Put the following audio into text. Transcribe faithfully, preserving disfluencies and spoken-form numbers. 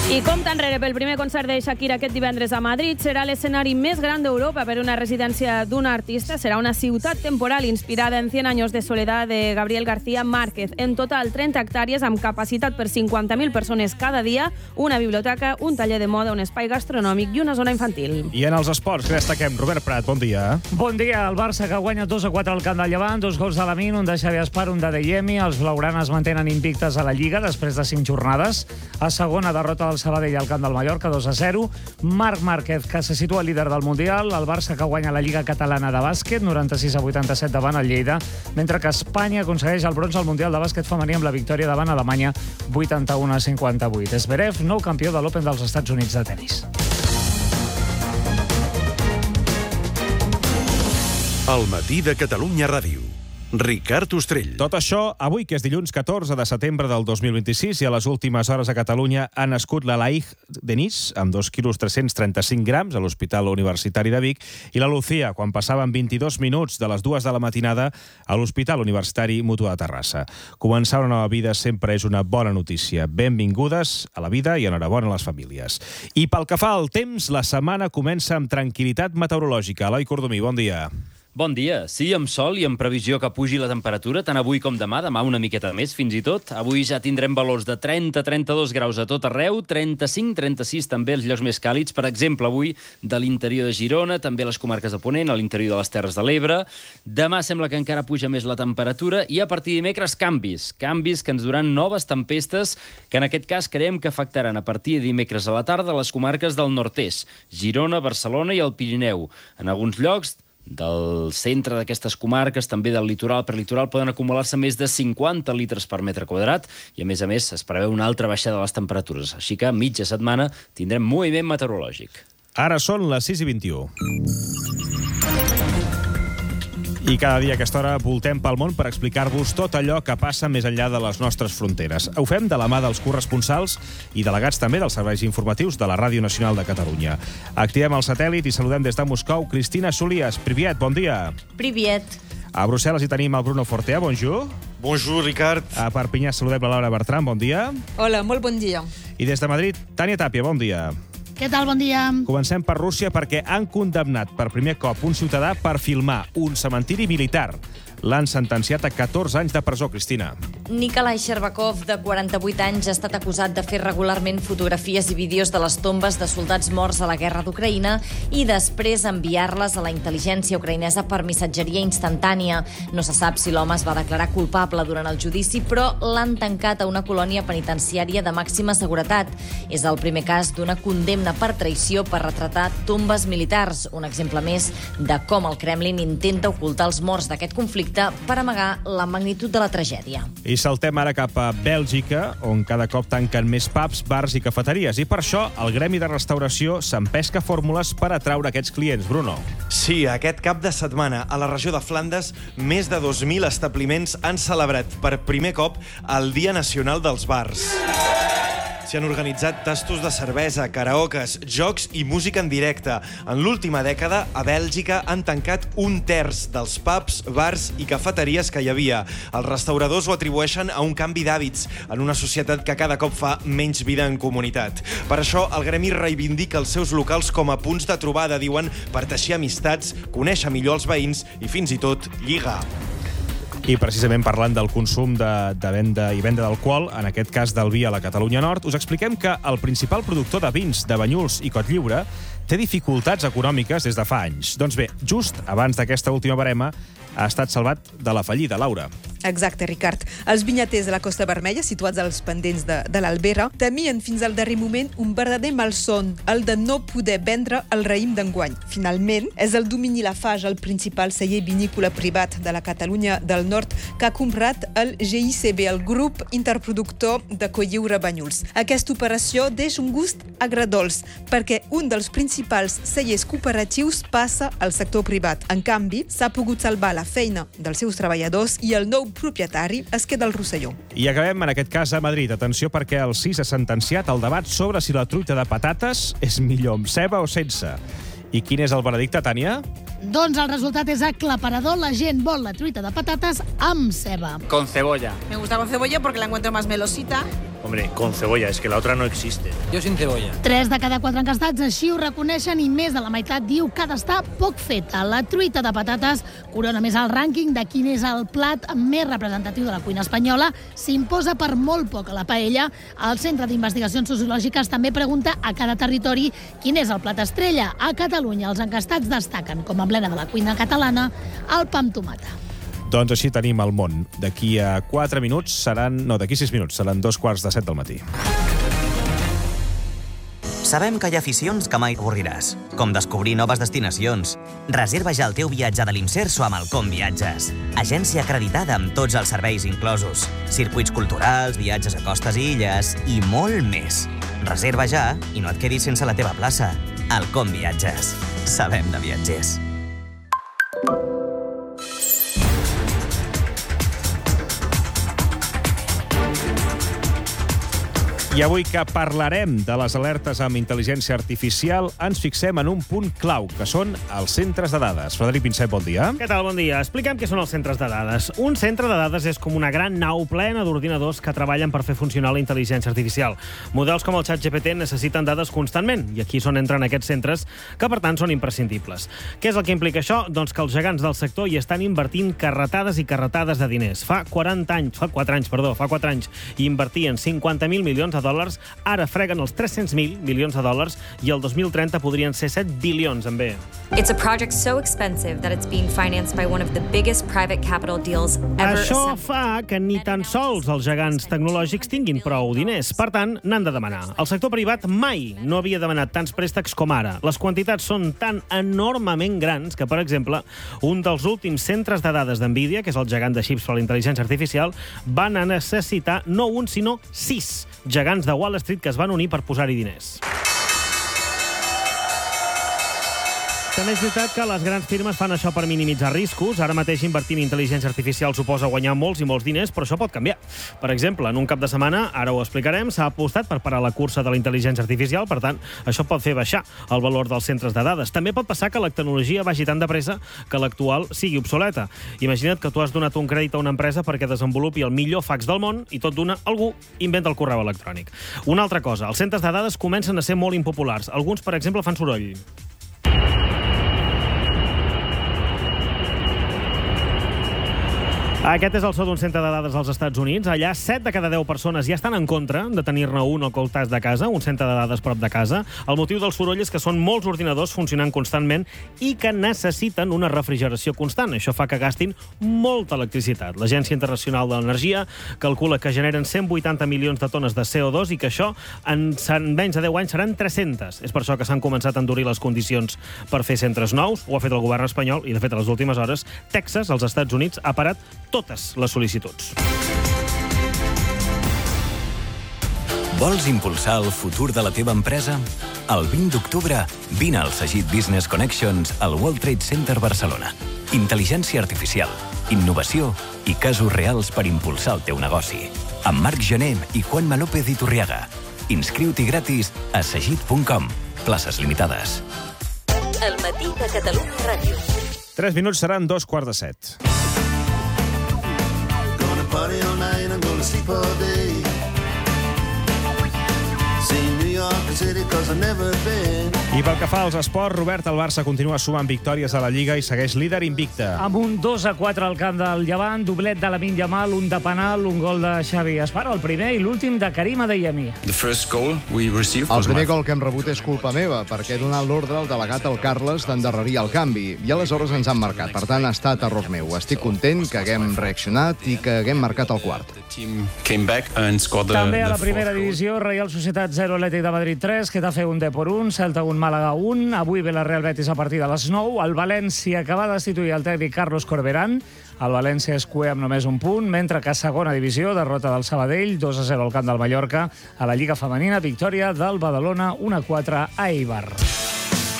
I compta enrere pel primer concert de Shakira aquest divendres a Madrid. Serà l'escenari més gran d'Europa per una residència d'un artista. Serà una ciutat temporal inspirada en cien años de soledad de Gabriel García Márquez. En total, trenta hectàrees amb capacitat per cinquanta mil persones cada dia, una biblioteca, un taller de moda, un espai gastronòmic i una zona infantil. I en els esports, que destaquem? Robert Prat, bon dia. Bon dia. El Barça, que guanya dos a quatre al camp del Llevant, dos gols de Lamine, un de Xavi Espar, un de Deyemi. Els blaugranes mantenen invictes a la Lliga després de cinc jornades. A segona, derrota del Sabadell al camp del Mallorca, dos a zero. Marc Márquez, que se situa líder del Mundial. El Barça, que guanya la Lliga Catalana de Bàsquet, noranta-sis a vuitanta-set davant el Lleida, mentre que Espanya aconsegueix el bronze al Mundial de Bàsquet femení amb la victòria davant Alemanya, vuitanta-u a cinquanta-vuit. Zverev, nou campió de l'Open dels Estats Units de tenis. El matí de Catalunya Ràdio. Ricard Ostrell. Tot això, avui, que és dilluns catorze de setembre del dos mil vint-i-sis, i a les últimes hores a Catalunya ha nascut la Laïch Denis, amb dos quilos tres-cents trenta-cinc grams, a l'Hospital Universitari de Vic, i la Lucía, quan passaven vint-i-dos minuts de les dues de la matinada a l'Hospital Universitari Mutu de Terrassa. Començar una nova vida sempre és una bona notícia. Benvingudes a la vida i enhorabona a les famílies. I pel que fa al temps, la setmana comença amb tranquil·litat meteorològica. Eloi Cordomí, bon dia. Bon dia. Sí, amb sol i amb previsió que pugi la temperatura, tant avui com demà, demà una miqueta més, fins i tot. Avui ja tindrem valors de trenta a trenta-dos graus a tot arreu, trenta-cinc a trenta-sis també els llocs més càlids, per exemple, avui de l'interior de Girona, també a les comarques de Ponent, a l'interior de les Terres de l'Ebre. Demà sembla que encara puja més la temperatura i a partir de dimecres canvis, canvis que ens duran noves tempestes que en aquest cas creiem que afectaran a partir de dimecres a la tarda les comarques del nord-est, Girona, Barcelona i el Pirineu. En alguns llocs del centre d'aquestes comarques, també del litoral per litoral, poden acumular-se més de cinquanta litres per metre quadrat i, a més a més, es preveu una altra baixada de les temperatures. Així que, mitja setmana, tindrem moviment meteorològic. Ara són les sis i vint-i-u. I cada dia a aquesta hora voltem pel món per explicar-vos tot allò que passa més enllà de les nostres fronteres. Ho fem de la mà dels corresponsals i delegats també dels serveis informatius de la Ràdio Nacional de Catalunya. Activem el satèl·lit i saludem des de Moscou Cristina Solias. Priviet, bon dia. Priviet. A Brussel·les hi tenim el Bruno Fortea, bonjour. Bonjour, Ricard. A Perpinyà saludem la Laura Bertran, bon dia. Hola, molt bon dia. I des de Madrid, Tània Tàpia, bon dia. Què tal? Bon dia. Comencem per Rússia perquè han condemnat per primer cop un ciutadà per filmar un cementiri militar. L'han sentenciat a catorze anys de presó, Cristina. Nikolai Sherbakov, de quaranta-vuit anys, ha estat acusat de fer regularment fotografies i vídeos de les tombes de soldats morts a la guerra d'Ucraïna i després enviar-les a la intel·ligència ucraïnesa per missatgeria instantània. No se sap si l'home es va declarar culpable durant el judici, però l'han tancat a una colònia penitenciària de màxima seguretat. És el primer cas d'una condemna per traïció per retratar tombes militars, un exemple més de com el Kremlin intenta ocultar els morts d'aquest conflicte per amagar la magnitud de la tragèdia. I saltem ara cap a Bèlgica, on cada cop tanquen més pubs, bars i cafeteries. I per això el Gremi de Restauració s'empesca fórmules per atraure aquests clients. Bruno. Sí, aquest cap de setmana a la regió de Flandes, més de dos mil establiments han celebrat per primer cop el Dia Nacional dels Bars. S'hi han organitzat tastos de cervesa, karaokes, jocs i música en directe. En l'última dècada, a Bèlgica han tancat un terç dels pubs, bars i cafeteries que hi havia. Els restauradors ho atribueixen a un canvi d'hàbits en una societat que cada cop fa menys vida en comunitat. Per això, el gremi reivindica els seus locals com a punts de trobada, diuen, per teixir amistats, conèixer millor els veïns i fins i tot lligar. I precisament parlant del consum de, de venda i venda d'alcohol, en aquest cas del vi a la Catalunya Nord, us expliquem que el principal productor de vins de Banyuls i Cotlliure té dificultats econòmiques des de fa anys. Doncs bé, just abans d'aquesta última barema ha estat salvat de la fallida, Laura. Exacte, Ricard. Els vinyaters de la Costa Vermella, situats als pendents de, de l'Albera, temien fins al darrer moment un verdader malson, el de no poder vendre el raïm d'enguany. Finalment, és el domini Lafarge, el principal celler vinícola privat de la Catalunya del Nord, que ha comprat el G I C B, el grup interproductor de Cotlliure Banyuls. Aquesta operació deixa un gust agredolç, perquè un dels principals cellers cooperatius passa al sector privat. En canvi, s'ha pogut salvar la feina dels seus treballadors i el nou propietari es queda al Rosselló. I acabem, en aquest cas, a Madrid. Atenció, perquè el C I S ha sentenciat el debat sobre si la truita de patates és millor amb ceba o sense. I quin és el veredicte, Tània? Doncs el resultat és aclaparador. La gent vol la truita de patates amb ceba. Con cebolla. Me gusta con cebolla porque la encuentro más melosita. Hombre, con cebolla, es que la otra no existe. Jo sin cebolla. Tres de cada quatre encastats així ho reconeixen i més de la meitat diu que ha d'estar poc feta. La truita de patates corona més el rànquing de quin és el plat més representatiu de la cuina espanyola. S'imposa per molt poc a la paella. El Centre d'Investigacions Sociològiques també pregunta a cada territori quin és el plat estrella. A Catalunya els encastats destaquen com a emblema de la cuina catalana el pa amb tomata. Doncs així tenim el món. D'aquí a quatre minuts seran... No, d'aquí sis minuts seran dos quarts de set del matí. Sabem que hi ha aficions que mai avorriràs, com descobrir noves destinacions. Reserva ja el teu viatge de l'Imserso amb el Com Viatges. Agència acreditada amb tots els serveis inclosos. Circuits culturals, viatges a costes i illes i molt més. Reserva ja i no et quedis sense la teva plaça. El Com Viatges. Sabem de viatgers. I avui que parlarem de les alertes amb intel·ligència artificial, ens fixem en un punt clau, que són els centres de dades. Frederic Pinsep, bon dia. Què tal, bon dia. Expliquem què són els centres de dades. Un centre de dades és com una gran nau plena d'ordinadors que treballen per fer funcionar la intel·ligència artificial. Models com el ChatGPT necessiten dades constantment, i aquí és on entren aquests centres, que per tant són imprescindibles. Què és el que implica això? Doncs que els gegants del sector hi estan invertint carretades i carretades de diners. Fa quaranta anys, fa quatre anys, perdó, fa quatre anys, i invertien cinquanta mil milions de dòlars, ara freguen els tres-cents mil milions de dòlars i el dos mil trenta podrien ser set bilions en bé. It's a project so expensive that it's being financed by one of the biggest private capital deals ever. Això fa que ni tan sols els gegants tecnològics tinguin prou diners. Per tant, n'han de demanar. El sector privat mai no havia demanat tants préstecs com ara. Les quantitats són tan enormement grans que, per exemple, un dels últims centres de dades d'Nvidia, que és el gegant de xips per a la intel·ligència artificial, van a necessitar no un, sinó sis gegants de Wall Street que es van unir per posar-hi diners. També és veritat que les grans firmes fan això per minimitzar riscos. Ara mateix invertir en intel·ligència artificial suposa guanyar molts i molts diners, però això pot canviar. Per exemple, en un cap de setmana, ara ho explicarem, s'ha apostat per parar la cursa de la intel·ligència artificial, per tant, això pot fer baixar el valor dels centres de dades. També pot passar que la tecnologia vagi tan de pressa que l'actual sigui obsoleta. Imagina't que tu has donat un crèdit a una empresa perquè desenvolupi el millor fax del món i tot d'una algú inventa el correu electrònic. Una altra cosa, els centres de dades comencen a ser molt impopulars. Alguns, per exemple, fan soroll. Aquest és el so d'un centre de dades als Estats Units. Allà, set de cada deu persones ja estan en contra de tenir-ne un al costat de casa, un centre de dades prop de casa. El motiu del soroll és que són molts ordinadors funcionant constantment i que necessiten una refrigeració constant. Això fa que gastin molta electricitat. L'Agència Internacional de l'Energia calcula que generen cent vuitanta milions de tones de C O dos i que això en menys de deu anys seran tres-centes. És per això que s'han començat a endurir les condicions per fer centres nous. Ho ha fet el govern espanyol i, de fet, a les últimes hores, Texas, als Estats Units, ha parat totes les sol·licituds. Vols impulsar el futur de la teva empresa? El vint d'octubre, vine al Sagit Business Connections al World Trade Center Barcelona. Intel·ligència artificial, innovació i casos reals per impulsar el teu negoci. Amb Marc Gené i Juanma López Iturriaga. Inscriu-t'hi gratis a sagit punt com. Places limitades. El matí de Catalunya Ràdio. Tres minuts seran dos quarts de set. Party all night, I'm gonna sleep all day. See New York City, cause I've never been. I pel que fa als esports, Robert, el Barça continua sumant victòries a la Lliga i segueix líder invicte. Amb un dos a quatre al camp del Llevant, doblet de Lamine Yamal, un de penal, un gol de Xavi Esparo, el primer i l'últim de Karim Adeyemi. The first goal we received el primer gol que hem rebut és culpa meva, perquè he donat l'ordre al delegat al Carles d'endarrerir el canvi, i aleshores ens han marcat. Per tant, ha estat error meu. Estic content que haguem reaccionat i que haguem marcat el quart. També a la primera divisió, Real Societat zero, Atlètic de Madrid tres, Getafe un, Depor un, Celta un, Màlaga un. Avui ve la Real Betis a partir de les nou. El València, que va destituir el tècnic Carlos Corberán. El València és cuer amb només un punt, mentre que a segona divisió, derrota del Sabadell, dos a zero al camp del Mallorca. A la Lliga Femenina, victòria del Badalona, un a quatre a Eibar.